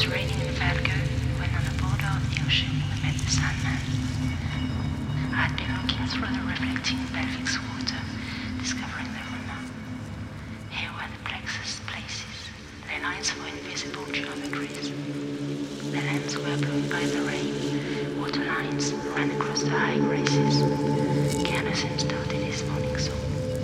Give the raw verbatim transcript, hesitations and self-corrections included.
was raining in Valgo when on the border of the ocean we met the Sandman. I had been looking through the reflecting Belvix water, discovering the rumor. Here were the plexus places, the lines for invisible geometries. The lamps were blown by the rain, water lines ran across the high graces. Carlos started his morning song.